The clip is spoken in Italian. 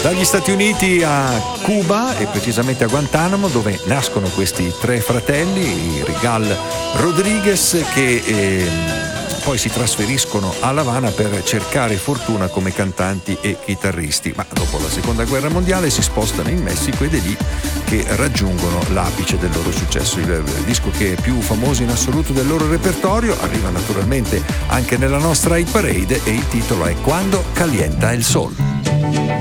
Dagli Stati Uniti a Cuba e precisamente a Guantanamo, dove nascono questi tre fratelli, Rigal Rodriguez, che poi si trasferiscono a La Habana per cercare fortuna come cantanti e chitarristi, ma dopo la seconda guerra mondiale si spostano in Messico ed è lì che raggiungono l'apice del loro successo. Il disco che è più famoso in assoluto del loro repertorio arriva naturalmente anche nella nostra hit parade e il titolo è Quando calienta el sol.